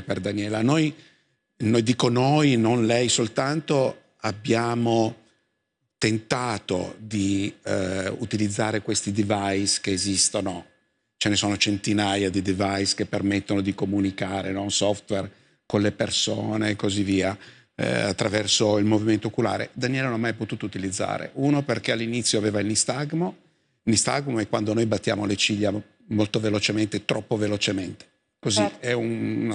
per Daniela. Noi dico noi, non lei soltanto, abbiamo tentato di utilizzare questi device che esistono. Ce ne sono centinaia di device che permettono di comunicare, no? Software con le persone e così via, attraverso il movimento oculare. Daniela non ha mai potuto utilizzare. Uno, perché all'inizio aveva il nistagmo. Il nistagmo è quando noi battiamo le ciglia molto velocemente, troppo velocemente. Così è una